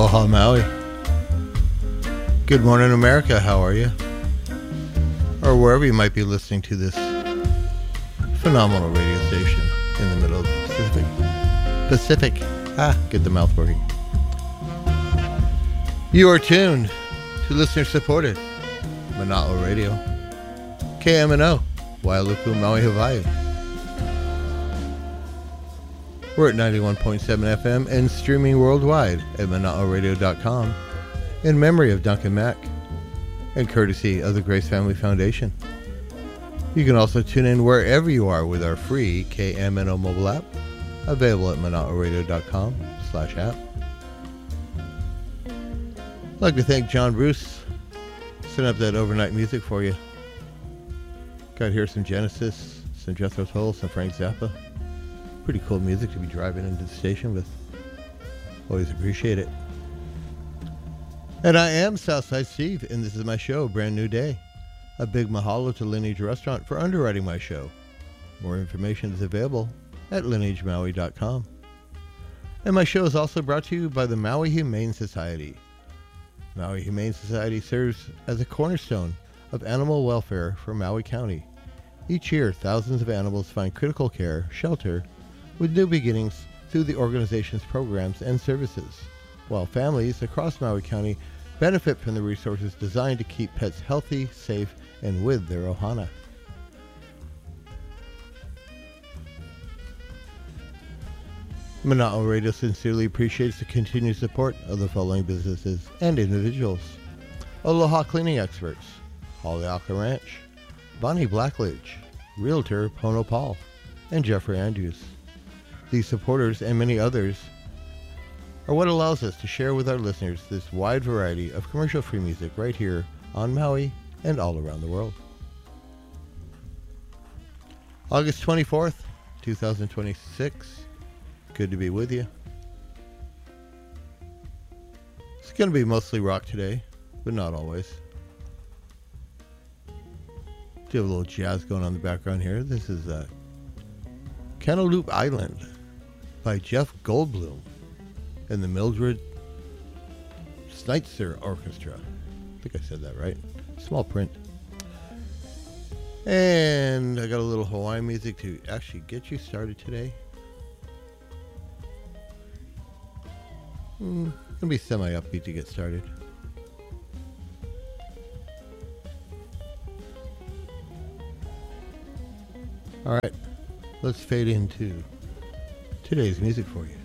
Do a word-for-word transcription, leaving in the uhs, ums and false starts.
Aloha Maui. Good morning, America. How are you? Or wherever you might be listening to this phenomenal radio station in the middle of the Pacific. Pacific. Ah, get the mouth working. You are tuned to listener supported Mana'o Radio. K M N O, Wailuku, Maui, Hawaii. We're at ninety-one point seven F M and streaming worldwide at mana'o radio dot com in memory of Duncan Mack and courtesy of the Grace Family Foundation. You can also tune in wherever you are with our free K M N O mobile app, available at mana'o radio dot com slash app. I'd like to thank John Bruce setting up that overnight music for you. Got here some Genesis, some Jethro Tull, some Frank Zappa. Pretty cool music to be driving into the station with. Always appreciate it. And I am Southside Steve, and this is my show, Brand New Day. A big mahalo to Lineage Restaurant for underwriting my show. More information is available at lineage maui dot com. And my show is also brought to you by the Maui Humane Society. Maui Humane Society serves as a cornerstone of animal welfare for Maui County. Each year, thousands of animals find critical care, shelter, with new beginnings through the organization's programs and services, while families across Maui County benefit from the resources designed to keep pets healthy, safe, and with their ohana. Mana'o Radio sincerely appreciates the continued support of the following businesses and individuals: Aloha Cleaning Experts, Haleaka Ranch, Bonnie Blackledge, Realtor Pono Paul, and Jeffrey Andrews. These supporters and many others are what allows us to share with our listeners this wide variety of commercial-free music right here on Maui and all around the world. August twenty-fourth, twenty twenty-six. Good to be with you. It's going to be mostly rock today, but not always. Do have a little jazz going on in the background here. This is uh, Cantaloupe Island by Jeff Goldblum and the Mildred Schneitzer Orchestra. I think I said that right. Small print. And I got a little Hawaiian music to actually get you started today. Mm, gonna be semi-upbeat to get started. All right, let's fade into today's music for you.